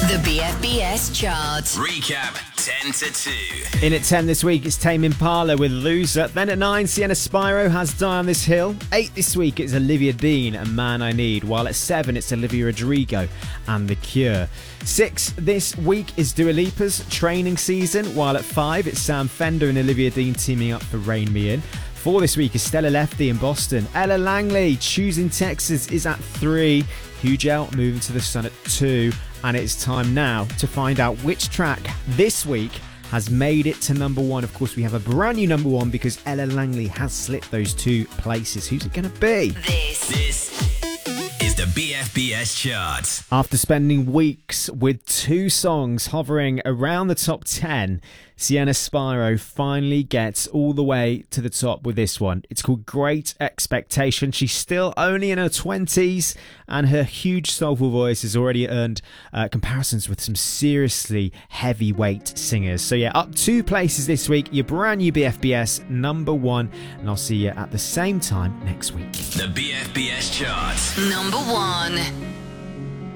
The BFBS chart. Recap 10 to 2. In at 10 this week, it's Tame Impala with Loser. Then at 9, Sienna Spyro has Die on This Hill. 8 this week, it's Olivia Dean and Man I Need. While at 7, it's Olivia Rodrigo and The Cure. 6 this week is Dua Lipa's Training Season. While at 5, it's Sam Fender and Olivia Dean teaming up for Rain Me In. 4 this week is Stella Lefty in Boston. Ella Langley, Choosing Texas, is at 3. Huge L moving to the sun at 2. And it's time now to find out which track this week has made it to number 1. Of course, we have a brand new number 1 because Ella Langley has slipped those 2 places. Who's it going to be? This is the BFBS chart. After spending weeks with 2 songs hovering around the top 10, Sienna Spyro finally gets all the way to the top with this one. It's called Great Expectation. She's still only in her 20s, and her huge soulful voice has already earned comparisons with some seriously heavyweight singers. So yeah, up 2 places this week, your brand new BFBS number 1, and I'll see you at the same time next week. The BFBS chart. Number 1.